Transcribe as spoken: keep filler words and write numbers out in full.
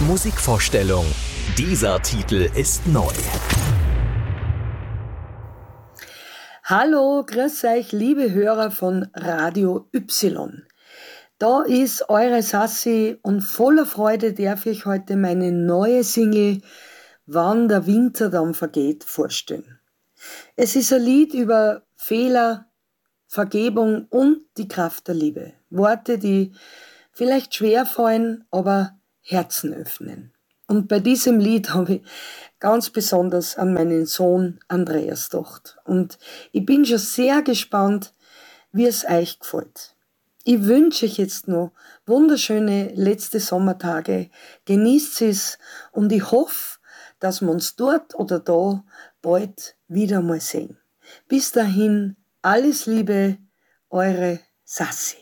Musikvorstellung. Dieser Titel ist neu. Hallo, grüß euch, liebe Hörer von Radio Y. Da ist eure Sassi und voller Freude darf ich heute meine neue Single Wann der Winter dann vergeht vorstellen. Es ist ein Lied über Fehler, Vergebung und die Kraft der Liebe. Worte, die vielleicht schwer fallen, aber Herzen öffnen. Und bei diesem Lied habe ich ganz besonders an meinen Sohn Andreas gedacht. Und ich bin schon sehr gespannt, wie es euch gefällt. Ich wünsche euch jetzt noch wunderschöne letzte Sommertage. Genießt es und ich hoffe, dass wir uns dort oder da bald wieder mal sehen. Bis dahin, alles Liebe, eure Sassi.